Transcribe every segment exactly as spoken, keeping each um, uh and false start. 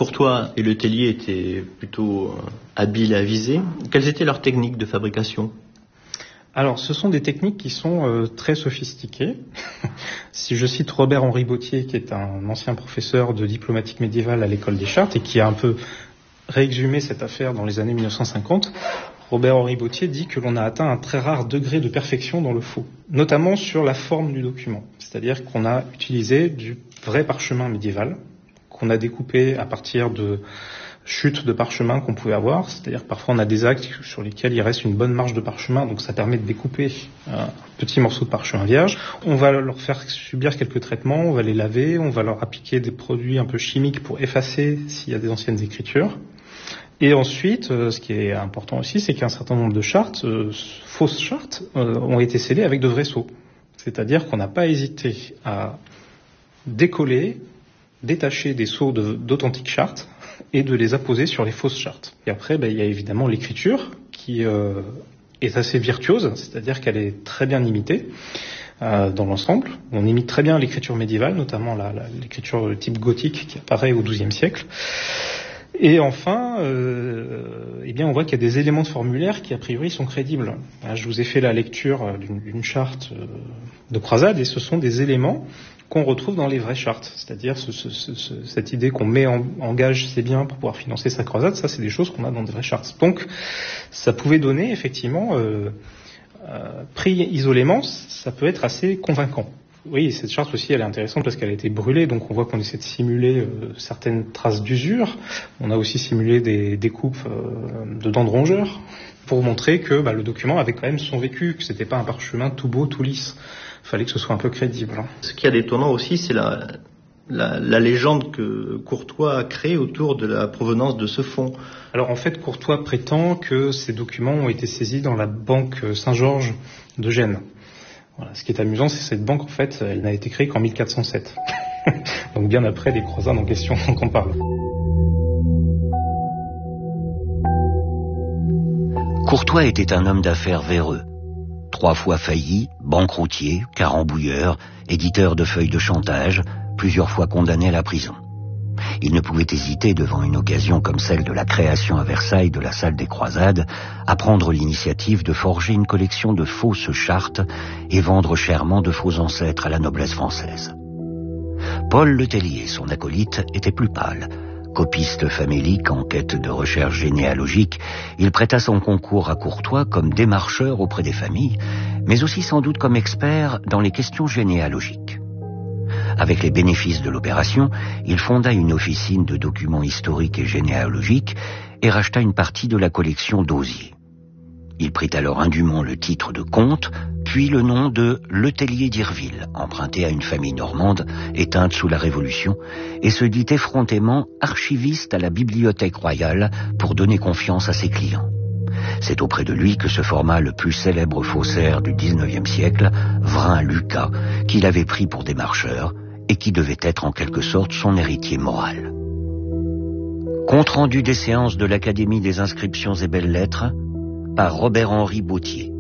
Courtois et Le Tellier étaient plutôt habiles à viser. Quelles étaient leurs techniques de fabrication ? Alors, ce sont des techniques qui sont euh, très sophistiquées. Si je cite Robert-Henri Bautier, qui est un ancien professeur de diplomatique médiévale à l'école des Chartes et qui a un peu réexhumé cette affaire dans les années mille neuf cent cinquante, Robert-Henri Bautier dit que l'on a atteint un très rare degré de perfection dans le faux, notamment sur la forme du document. C'est-à-dire qu'on a utilisé du vrai parchemin médiéval, qu'on a découpé à partir de chutes de parchemin qu'on pouvait avoir, c'est-à-dire que parfois on a des actes sur lesquels il reste une bonne marge de parchemin, donc ça permet de découper un petit morceau de parchemin vierge. On va leur faire subir quelques traitements, on va les laver, on va leur appliquer des produits un peu chimiques pour effacer s'il y a des anciennes écritures. Et ensuite, ce qui est important aussi, c'est qu'un certain nombre de chartes, euh, fausses chartes, euh, ont été scellées avec de vrais sceaux. C'est-à-dire qu'on n'a pas hésité à décoller, détacher des sceaux de, d'authentiques chartes et de les apposer sur les fausses chartes. Et après, ben, il y a évidemment l'écriture qui euh, est assez virtuose, c'est-à-dire qu'elle est très bien imitée euh, dans l'ensemble. On imite très bien l'écriture médiévale, notamment la, la, l'écriture de type gothique qui apparaît au douzième siècle. Et enfin, euh, eh bien, on voit qu'il y a des éléments de formulaire qui, a priori, sont crédibles. Là, je vous ai fait la lecture d'une, d'une charte de croisade, et ce sont des éléments qu'on retrouve dans les vraies chartes. C'est-à-dire ce, ce, ce, cette idée qu'on met en, en gage ses biens pour pouvoir financer sa croisade, ça, c'est des choses qu'on a dans des vraies chartes. Donc, ça pouvait donner, effectivement, euh, euh, pris isolément, ça peut être assez convaincant. Oui, cette charte aussi, elle est intéressante parce qu'elle a été brûlée, donc on voit qu'on essaie de simuler euh, certaines traces d'usure. On a aussi simulé des découpes euh, de dents de rongeurs pour montrer que bah, le document avait quand même son vécu, que c'était pas un parchemin tout beau, tout lisse. Il fallait que ce soit un peu crédible. Ce qui est d'étonnant aussi, c'est la, la, la légende que Courtois a créée autour de la provenance de ce fonds. Alors en fait, Courtois prétend que ces documents ont été saisis dans la banque Saint-Georges de Gênes. Voilà. Ce qui est amusant, c'est que cette banque, en fait, elle n'a été créée qu'en mille quatre cent sept. Donc bien après les croisades en question qu'on parle. Courtois était un homme d'affaires véreux. Trois fois failli, banqueroutier, carambouilleur, éditeur de feuilles de chantage, plusieurs fois condamné à la prison. Il ne pouvait hésiter, devant une occasion comme celle de la création à Versailles de la salle des croisades, à prendre l'initiative de forger une collection de fausses chartes et vendre chèrement de faux ancêtres à la noblesse française. Paul Le Tellier, son acolyte, était plus pâle. Copiste famélique en quête de recherche généalogique, il prêta son concours à Courtois comme démarcheur auprès des familles, mais aussi sans doute comme expert dans les questions généalogiques. Avec les bénéfices de l'opération, il fonda une officine de documents historiques et généalogiques et racheta une partie de la collection d'Hozier. Il prit alors indûment le titre de comte, puis le nom de Le Tellier d'Irville, emprunté à une famille normande éteinte sous la Révolution, et se dit effrontément archiviste à la Bibliothèque royale pour donner confiance à ses clients. C'est auprès de lui que se forma le plus célèbre faussaire du dix-neuvième siècle, Vrain-Lucas, qu'il avait pris pour démarcheur et qui devait être en quelque sorte son héritier moral. Compte rendu des séances de l'Académie des inscriptions et belles-lettres par Robert-Henri Bautier.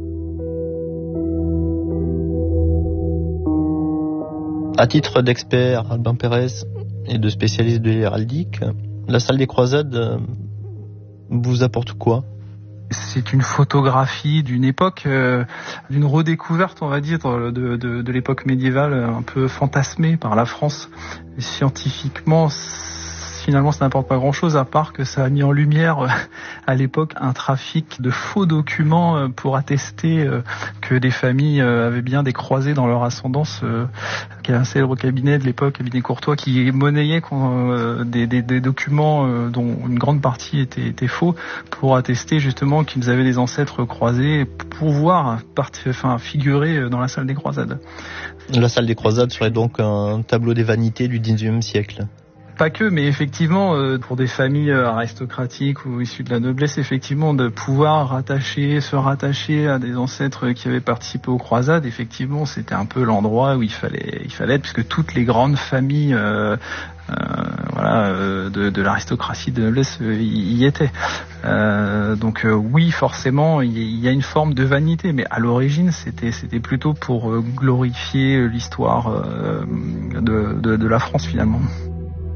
À titre d'expert, Albin Pérez, et de spécialiste de l'héraldique, la salle des croisades vous apporte quoi ? C'est une photographie d'une époque, euh, d'une redécouverte, on va dire, de, de, de l'époque médiévale, un peu fantasmée par la France. Scientifiquement, finalement, ça n'apporte pas grand-chose, à part que ça a mis en lumière, euh, à l'époque, un trafic de faux documents euh, pour attester euh, que des familles euh, avaient bien des croisés dans leur ascendance. Euh, qu'il y a un célèbre cabinet de l'époque, cabinet Courtois, qui monnayait euh, des, des, des documents euh, dont une grande partie était, était faux, pour attester justement qu'ils avaient des ancêtres croisés, pour pouvoir partir, enfin, figurer dans la salle des croisades. La salle des croisades serait donc un tableau des vanités du dix-neuvième siècle. Pas que, mais effectivement, euh, pour des familles aristocratiques ou issues de la noblesse, effectivement, de pouvoir rattacher, se rattacher à des ancêtres qui avaient participé aux croisades, effectivement, c'était un peu l'endroit où il fallait, il fallait être, puisque toutes les grandes familles, euh, euh, voilà, euh, de, de l'aristocratie de noblesse euh, y, y étaient. Euh, donc euh, oui, forcément, il y, y a une forme de vanité, mais à l'origine, c'était, c'était plutôt pour euh, glorifier l'histoire euh, de, de, de la France finalement.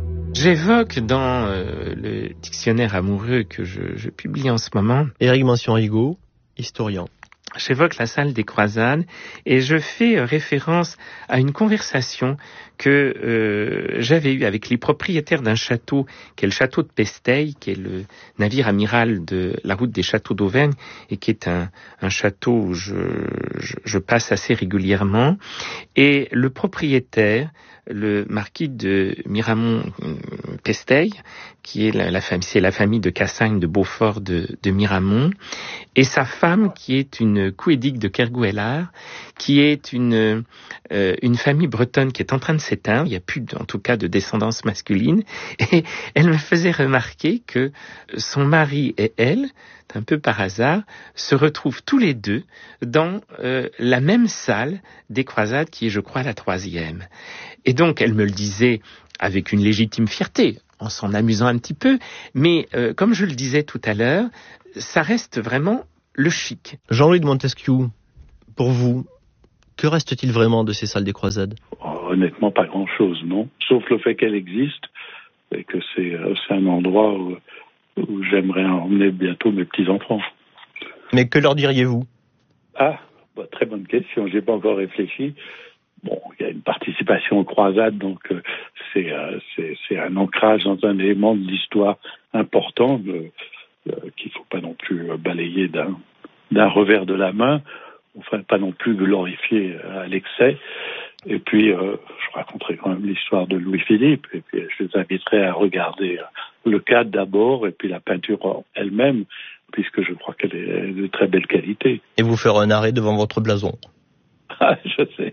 J'évoque dans euh, le dictionnaire amoureux que je, je publie en ce moment, Éric Mansion-Rigaud, historien. J'évoque la salle des croisades et je fais référence à une conversation que euh, j'avais eue avec les propriétaires d'un château, qui est le château de Pesteil, qui est le navire amiral de la route des châteaux d'Auvergne, et qui est un, un château où je, je, je passe assez régulièrement. Et le propriétaire, le marquis de Miramont-Pesteil, qui est la, la famille, c'est la famille de Cassagne de Beaufort de, de Miramont, et sa femme, qui est une couédique de Kergouellard, qui est une euh, une famille bretonne qui est en train de s'éteindre. Il n'y a plus, en tout cas, de descendance masculine. Et elle me faisait remarquer que son mari et elle, un peu par hasard, se retrouvent tous les deux dans euh, la même salle des croisades, qui est, je crois, la troisième. Et donc, elle me le disait avec une légitime fierté, en s'en amusant un petit peu, mais euh, comme je le disais tout à l'heure, ça reste vraiment le chic. Jean-Louis de Montesquieu, pour vous, que reste-t-il vraiment de ces salles des croisades ? Honnêtement, pas grand-chose, non. Sauf le fait qu'elle existe et que c'est, c'est un endroit où, où j'aimerais emmener bientôt mes petits-enfants. Mais que leur diriez-vous ? Ah, bah, très bonne question, j'ai pas encore réfléchi. Bon, il y a une participation aux croisades, donc euh, c'est, euh, c'est, c'est un ancrage dans un élément de l'histoire important euh, euh, qu'il faut pas non plus balayer d'un, d'un revers de la main. Enfin, pas non plus glorifier à l'excès. Et puis, euh, je raconterai quand même l'histoire de Louis-Philippe. Et puis, je les inviterai à regarder le cadre d'abord, et puis la peinture elle-même, puisque je crois qu'elle est de très belle qualité. Et vous faire un arrêt devant votre blason. Ah, je sais.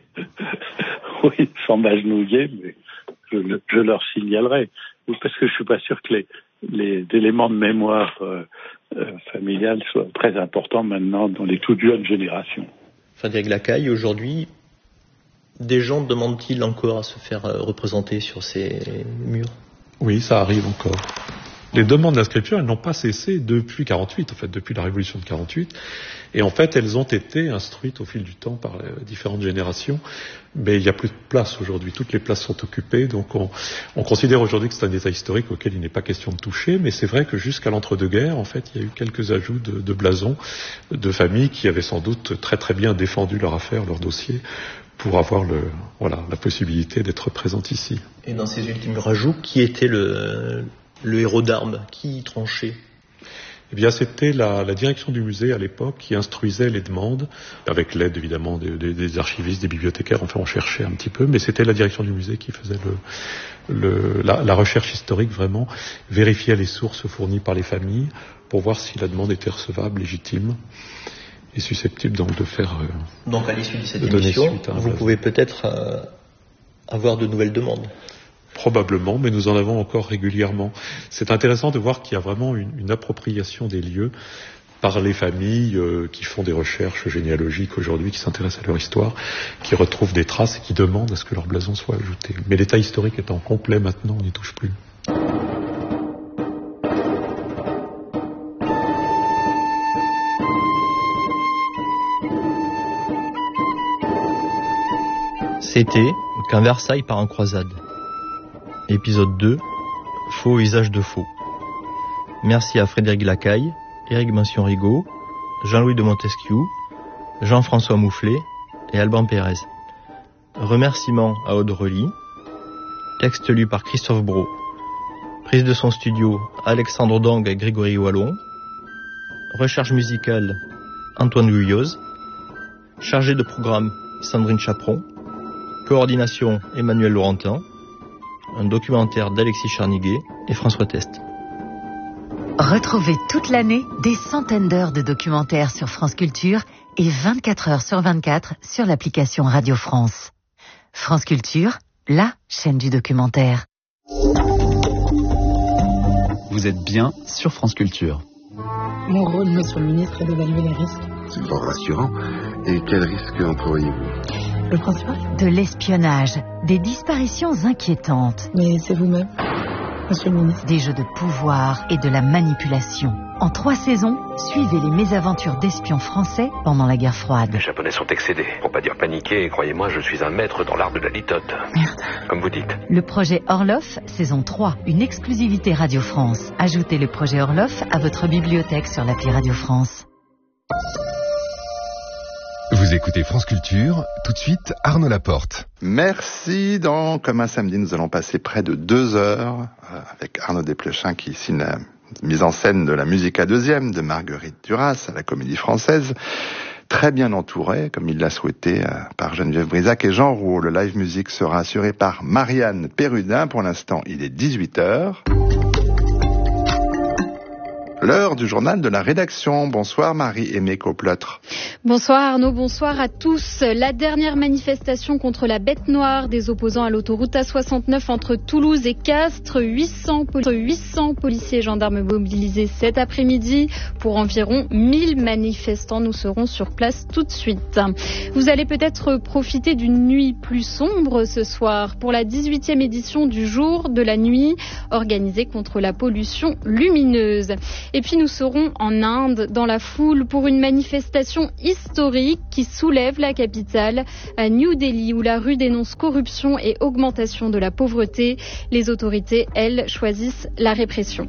Oui, sans m'agenouiller, mais je, je leur signalerai. Parce que je suis pas sûr que les, les éléments de mémoire euh, euh, familiale soient très importants maintenant dans les toutes jeunes générations. Frédéric Lacaille, aujourd'hui, des gens demandent-ils encore à se faire représenter sur ces murs ? Oui, ça arrive encore. Les demandes d'inscription, elles n'ont pas cessé depuis quarante-huit, en fait, depuis la révolution de quarante-huit. Et en fait, elles ont été instruites au fil du temps par les différentes générations. Mais il n'y a plus de place aujourd'hui. Toutes les places sont occupées. Donc on, on considère aujourd'hui que c'est un état historique auquel il n'est pas question de toucher. Mais c'est vrai que jusqu'à l'entre-deux-guerres, en fait, il y a eu quelques ajouts de, de blasons de familles qui avaient sans doute très très bien défendu leur affaire, leur dossier, pour avoir le, voilà, la possibilité d'être présente ici. Et dans ces ultimes rajouts, qui était le... le héros d'armes, qui tranchait ? Eh bien, c'était la, la direction du musée à l'époque qui instruisait les demandes, avec l'aide évidemment des, des, des archivistes, des bibliothécaires. Enfin, on cherchait un petit peu, mais c'était la direction du musée qui faisait le, le, la, la recherche historique, vraiment, vérifiait les sources fournies par les familles pour voir si la demande était recevable, légitime et susceptible donc de faire. Euh, donc, à l'issue de cette de émission, vous pouvez peut-être euh, avoir de nouvelles demandes. Probablement, mais nous en avons encore régulièrement. C'est intéressant de voir qu'il y a vraiment une, une appropriation des lieux par les familles euh, qui font des recherches généalogiques aujourd'hui, qui s'intéressent à leur histoire, qui retrouvent des traces et qui demandent à ce que leur blason soit ajouté. Mais l'état historique étant complet maintenant, on n'y touche plus. C'était Quand Versailles part en croisade. Épisode deux, Faux usage de faux. Merci à Frédéric Lacaille, Éric Mansion-Rigaud, Jean-Louis de Montesquieu, Jean-François Moufflet et Alban Pérez. Remerciements à Aude Rely. Texte lu par Christophe Brault. Prise de son studio, Alexandre Dong et Grégory Wallon. Recherche musicale, Antoine Gouilloz. Chargé de programme, Sandrine Chaperon. Coordination, Emmanuel Laurentin. Un documentaire d'Alexis Charniguet et François Test. Retrouvez toute l'année des centaines d'heures de documentaires sur France Culture et vingt-quatre heures sur vingt-quatre sur l'application Radio France. France Culture, la chaîne du documentaire. Vous êtes bien sur France Culture. Mon rôle, monsieur le ministre, est d'évaluer les risques. C'est fort rassurant. Et quels risques entrevoyez-vous ? Le principal ? De l'espionnage, des disparitions inquiétantes. Mais c'est vous-même, monsieur le ministre. Des jeux de pouvoir et de la manipulation En trois saisons, suivez les mésaventures d'espions français pendant la guerre froide. Les Japonais sont excédés, pour pas dire paniqués, et croyez-moi, je suis un maître dans l'art de la litote. Merde. Comme vous dites. Le projet Orloff, saison trois, une exclusivité Radio France. Ajoutez le projet Orloff à votre bibliothèque sur l'appli Radio France. Vous écoutez France Culture, tout de suite Arnaud Laporte. Merci. Dans Comme un samedi, nous allons passer près de deux heures avec Arnaud Desplechin qui signe la mise en scène de la musique à deuxième de Marguerite Duras à la Comédie Française. Très bien entouré, comme il l'a souhaité, par Geneviève Brisac et Jean Rouault. Le live music sera assuré par Marianne Pérudin. Pour l'instant, il est dix-huit heures. L'heure du journal de la rédaction. Bonsoir Marie-Aimée Coplotre. Bonsoir Arnaud, bonsoir à tous. La dernière manifestation contre la bête noire des opposants à l'autoroute A soixante-neuf entre Toulouse et Castres. huit cents, huit cents policiers et gendarmes mobilisés cet après-midi pour environ mille manifestants. Nous serons sur place tout de suite. Vous allez peut-être profiter d'une nuit plus sombre ce soir pour la dix-huitième édition du Jour de la nuit organisée contre la pollution lumineuse. Et puis nous serons en Inde, dans la foule, pour une manifestation historique qui soulève la capitale, à New Delhi, où la rue dénonce corruption et augmentation de la pauvreté. Les autorités, elles, choisissent la répression.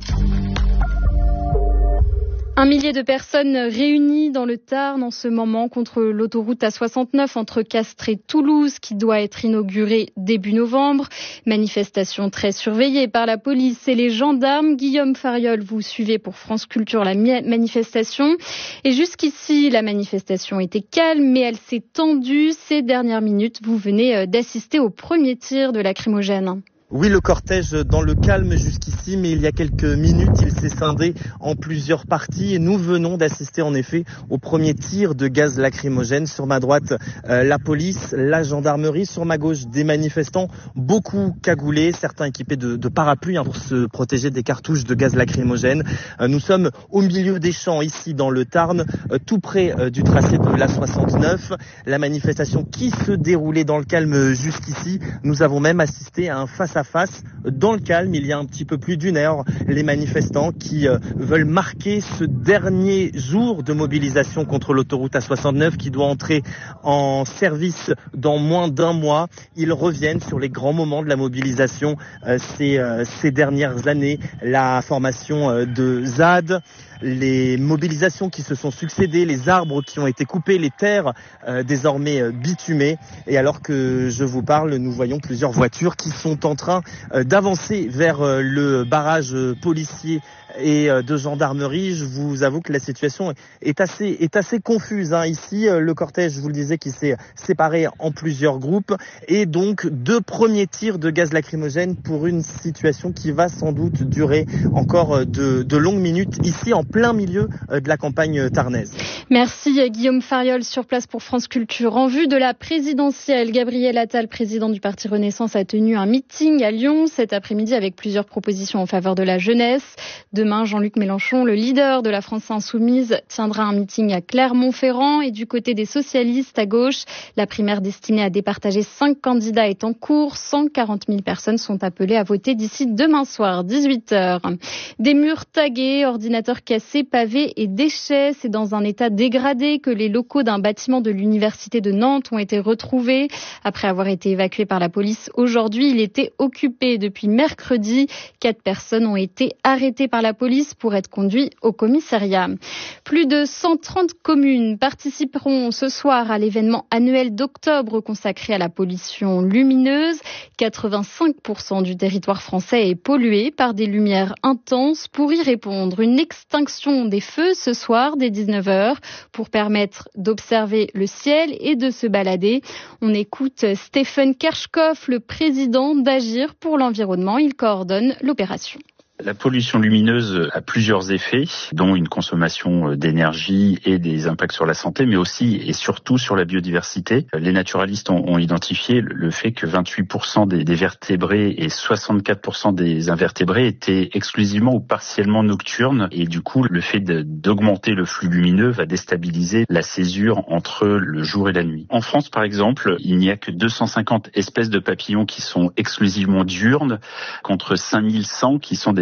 Un millier de personnes réunies dans le Tarn en ce moment contre l'autoroute A soixante-neuf entre Castres et Toulouse qui doit être inaugurée début novembre. Manifestation très surveillée par la police et les gendarmes. Guillaume Fariol, vous suivez pour France Culture la manifestation. Et jusqu'ici, la manifestation était calme, mais elle s'est tendue ces dernières minutes. Vous venez d'assister au premier tir de lacrymogène. Oui, le cortège dans le calme jusqu'ici, mais il y a quelques minutes, il s'est scindé en plusieurs parties et nous venons d'assister en effet au premier tir de gaz lacrymogène. Sur ma droite, euh, la police, la gendarmerie, sur ma gauche, des manifestants, beaucoup cagoulés, certains équipés de, de parapluies hein, pour se protéger des cartouches de gaz lacrymogène. Euh, nous sommes au milieu des champs, ici dans le Tarn, euh, tout près euh, du tracé de l'A soixante-neuf. La manifestation qui se déroulait dans le calme jusqu'ici, nous avons même assisté à un face-à-face face dans le calme. Il y a un petit peu plus d'une heure, les manifestants qui euh, veulent marquer ce dernier jour de mobilisation contre l'autoroute A soixante-neuf qui doit entrer en service dans moins d'un mois. Ils reviennent sur les grands moments de la mobilisation euh, ces, euh, ces dernières années, la formation euh, de ZAD, les mobilisations qui se sont succédées, les arbres qui ont été coupés, les terres euh, désormais euh, bitumées. Et alors que je vous parle, nous voyons plusieurs voitures qui sont en train euh, d'avancer vers euh, le barrage euh, policier et euh, de gendarmerie. Je vous avoue que la situation est assez, est assez confuse. Hein. Ici, euh, le cortège, je vous le disais, qui s'est séparé en plusieurs groupes. Et donc, deux premiers tirs de gaz lacrymogène pour une situation qui va sans doute durer encore de, de longues minutes ici en plein milieu de la campagne tarnaise. Merci Guillaume Fariol sur place pour France Culture. En vue de la présidentielle, Gabriel Attal, président du Parti Renaissance, a tenu un meeting à Lyon cet après-midi avec plusieurs propositions en faveur de la jeunesse. Demain, Jean-Luc Mélenchon, le leader de la France Insoumise, tiendra un meeting à Clermont-Ferrand. Et du côté des socialistes à gauche, la primaire destinée à départager cinq candidats est en cours. cent quarante mille personnes sont appelées à voter d'ici demain soir, dix-huit heures. Des murs tagués, ordinateurs cassés, pavés et déchets. C'est dans un état dégradé que les locaux d'un bâtiment de l'université de Nantes ont été retrouvés. Après avoir été évacués par la police aujourd'hui, il était occupé depuis mercredi. Quatre personnes ont été arrêtées par la police pour être conduites au commissariat. Plus de cent trente communes participeront ce soir à l'événement annuel d'octobre consacré à la pollution lumineuse. quatre-vingt-cinq pour cent du territoire français est pollué par des lumières intenses. Pour y répondre, une extinction des feux ce soir dès dix-neuf heures pour permettre d'observer le ciel et de se balader. On écoute Stephen Kershkov, le président d'Agir pour l'environnement. Il coordonne l'opération. La pollution lumineuse a plusieurs effets, dont une consommation d'énergie et des impacts sur la santé, mais aussi et surtout sur la biodiversité. Les naturalistes ont, ont identifié le fait que vingt-huit pour cent des, des vertébrés et soixante-quatre pour cent des invertébrés étaient exclusivement ou partiellement nocturnes. Et du coup, le fait de, d'augmenter le flux lumineux va déstabiliser la césure entre le jour et la nuit. En France, par exemple, il n'y a que deux cent cinquante espèces de papillons qui sont exclusivement diurnes, contre cinq mille cent qui sont des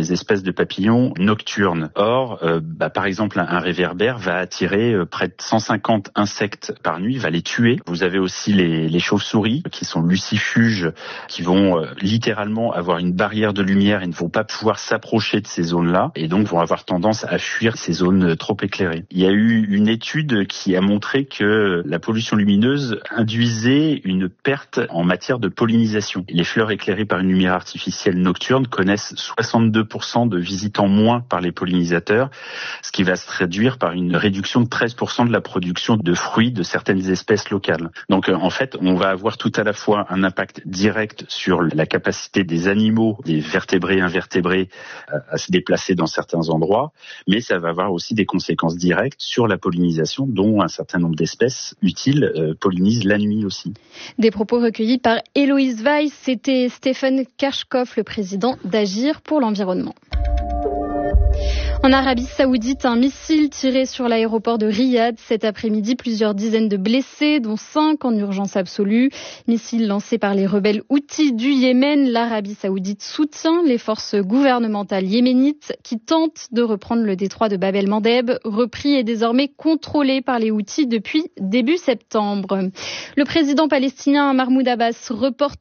des espèces de papillons nocturnes. Or, euh, bah, par exemple, un, un réverbère va attirer euh, près de cent cinquante insectes par nuit, va les tuer. Vous avez aussi les, les chauves-souris, qui sont lucifuges, qui vont euh, littéralement avoir une barrière de lumière et ne vont pas pouvoir s'approcher de ces zones-là, et donc vont avoir tendance à fuir ces zones trop éclairées. Il y a eu une étude qui a montré que la pollution lumineuse induisait une perte en matière de pollinisation. Les fleurs éclairées par une lumière artificielle nocturne connaissent soixante-deux pour cent de visitants moins par les pollinisateurs, ce qui va se traduire par une réduction de treize pour cent de la production de fruits de certaines espèces locales. Donc en fait, on va avoir tout à la fois un impact direct sur la capacité des animaux, des vertébrés et invertébrés à se déplacer dans certains endroits, mais ça va avoir aussi des conséquences directes sur la pollinisation, dont un certain nombre d'espèces utiles euh, pollinisent la nuit aussi. Des propos recueillis par Héloïse Weiss, c'était Stéphane Kershkov, le président d'Agir pour l'environnement. En Arabie Saoudite, un missile tiré sur l'aéroport de Riyad cet après-midi, plusieurs dizaines de blessés, dont cinq en urgence absolue. Missile lancé par les rebelles houthis du Yémen. L'Arabie Saoudite soutient les forces gouvernementales yéménites qui tentent de reprendre le détroit de Bab el-Mandeb, repris et désormais contrôlé par les houthis depuis début septembre. Le président palestinien Mahmoud Abbas reporte